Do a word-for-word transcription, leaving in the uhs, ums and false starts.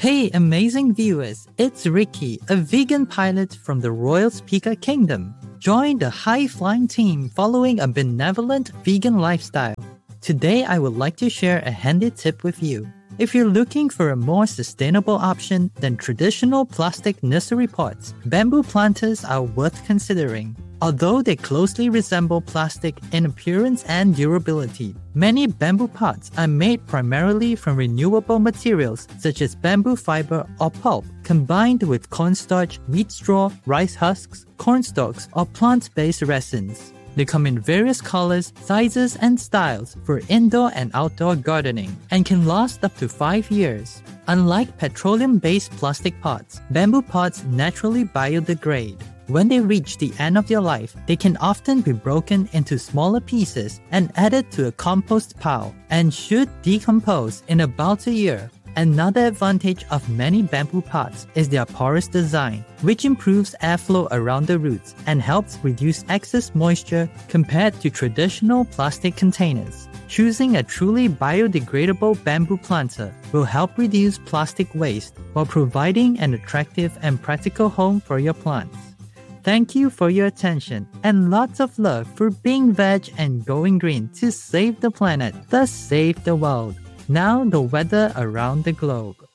Hey amazing viewers, it's Ricky, a vegan pilot from the Royal Spica Kingdom. Join the high-flying team following a benevolent vegan lifestyle. Today I would like to share a handy tip with you. If you're looking for a more sustainable option than traditional plastic nursery pots, bamboo planters are worth considering. Although they closely resemble plastic in appearance and durability, many bamboo pots are made primarily from renewable materials such as bamboo fiber or pulp, combined with cornstarch, wheat straw, rice husks, corn stalks, or plant-based resins. They come in various colors, sizes, and styles for indoor and outdoor gardening and can last up to five years. Unlike petroleum-based plastic pots, bamboo pots naturally biodegrade. When they reach the end of their life, they can often be broken into smaller pieces and added to a compost pile and should decompose in about a year. Another advantage of many bamboo pots is their porous design, which improves airflow around the roots and helps reduce excess moisture compared to traditional plastic containers. Choosing a truly biodegradable bamboo planter will help reduce plastic waste while providing an attractive and practical home for your plants. Thank you for your attention and lots of love for being veg and going green to save the planet, thus save the world. Now the weather around the globe.